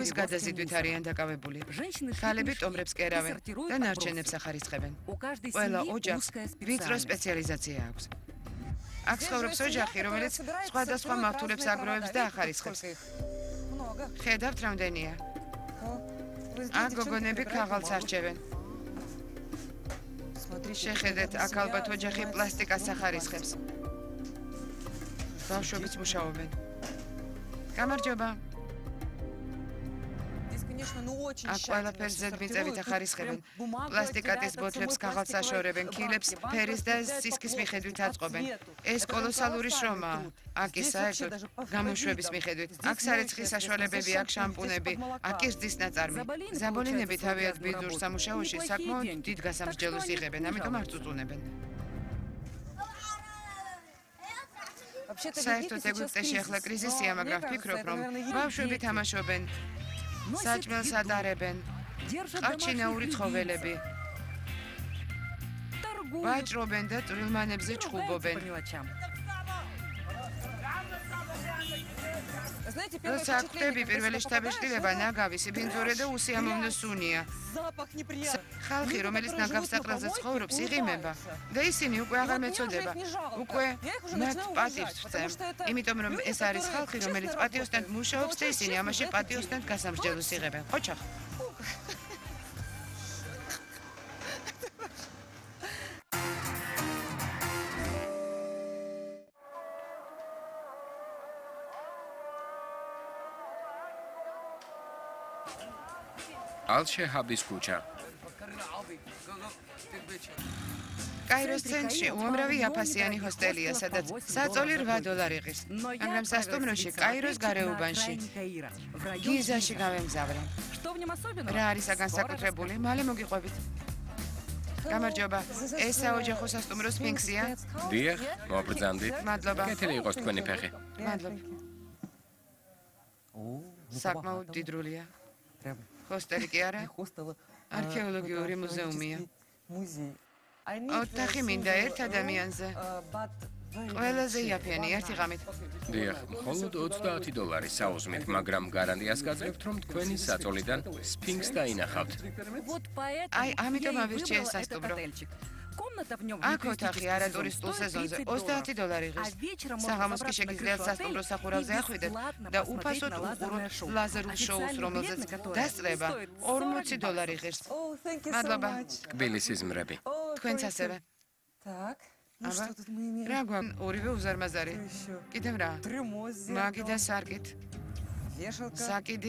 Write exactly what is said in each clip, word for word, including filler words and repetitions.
ღვინის გადაზიდვით არიან დაკავებული. ხალები ტომრებს კერავენ და ნარჩენებს ახარისხებენ. ყველა ოჯახს ვიწრო სპეციალიზაცია აქვს. აქ ცხოვრობს ოჯახი, რომელიც სხვადასხვა მავთულებს აგროვებს და ახარისხებს. ხედავთ რამდენია. აქ გოგონები ქაღალდს არჩევენ. შეხედეთ, აქ ალბათ ოჯახი პლასტიკას ახარისხებს. ბავშვებიც მუშაობენ. გამარჯობა. აქ ყველაფერს ზედმიწევით ახარისხებენ. პლასტიკატის ბოთლებს ქაღალდს აშორებენ, ქილებს ფერის და სისქის მიხედვით აწყობენ. ეს კოლოსალური შრომაა. აქ ის საერთოდ გამოშვების მიხედვით. აქ სარეცხი საშუალებები, აქ შამპუნები, აქ კერძის ნაწარმი. ზაბოლინები თავიანთ ბიძურ სამუშაოში საკმაოდ დიდ გასამსჯელოს იღებენ, ამიტომ არ წუწუნებენ. საერთოდ ეგვიპტეში ახლა კრიზისია, მაგრამ ვფიქრობ, რომ ბავშვები თამაშობენ. საჭმელს ატარებენ, ყაჩინაური ცხოველები. ვაჭრობენ და წვრილმანებზე ჩხუბობენ. როცა ხვდები პირველი შთაბეჭდილება, ნაგავი, სიბინძურე და უსიამოვნო სუნია. ხალხი, რომელიც ნაგავს საყრელზე ცხოვრობს, იღიმება და ისინი უკვე აღარ მეწოდება. უკვე მათ პატივს ვწევ, იმიტომ რომ ეს არის ხალხი, რომელიც პატიოსნად მუშაობს და ისინი ამაში პატიოსნად გასამსჯელოს იღებენ. ხოჩახ. ალ-შეჰაბის ქუჩა. კაიროს ცენტრში უამრავი აფასიანი ჰოსტელია, სადაც საწოლი რვა დოლარი ღირს, მაგრამ სასტუმროში კაიროს გარეუბანში. გიზაში გავემგზავრე. რა არის განსაკუთრებული? მალე მოგიყვებით. გამარჯობა. ეს საოჯახო სასტუმრო სფინქსია? დიახ, მოგბრძანდით. მადლობა. კეთილი იყოს თქვენი ფეხი. მადლობა. საკმაოდ დიდრულია. ჰოსტელი კი არა? არქეოლოგიური მუზეუმია. ოთახი მინდა ერთ ადამიანზე. ყველაზე იაფიანი ერთი ღამით. დიახ, მხოლოდ ოცდაათი დოლარი საუზმით, მაგრამ გარანტიას გაძლევთ, რომ თქვენი საწოლიდან სფინქსს დაინახავთ. აი, ამიტომ ავირჩიე სასტუმრო. აქ ოთახი არა ტურისტულ სეზონზე ოცდაათი დოლარი ღირს. საღამოს კი შეგიძლიათ სასტუმრო სახურავზე ახვიდეთ და უფასოდ უყუროთ ლაზერულ შოუს, რომელზეც დასწრება ორმოცი დოლარი ღირს. მადლობა. კბილის იზმრები. თქვენც ასევე. აბა, რა გვაქვს? ორივე უზარმაზარი. კიდევ რა? მაგი და სარკით. საკიდი.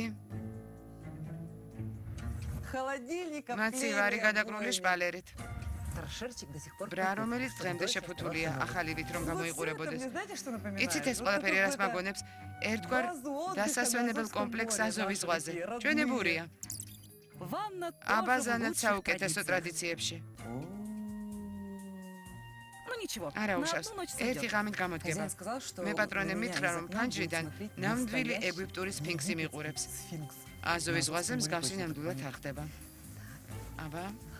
მაცივარი გადაკრული შპალერით. ბრა, რომელიც დღემდე შეფუთულია, ახალივით რომ გამოიყურებოდეს. იცით ეს ყველაფერი რას მაგონებს? ერთგვარ დასასვენებელ კომპლექს აზოვის ზღვაზე. ჩვენებურია. აბაზანად საუკეთესო ტრადიციებში. არა უშავს, ერთი ღამით გამოდგება. მე პატრონემ მითხრა, რომ ფანჯრიდან ნამდვილი ეგვიპტური სფინქსი მიყურებს. აზოვის ზღვაზე მსგავსი ნამდვილად არ ხდება. აბა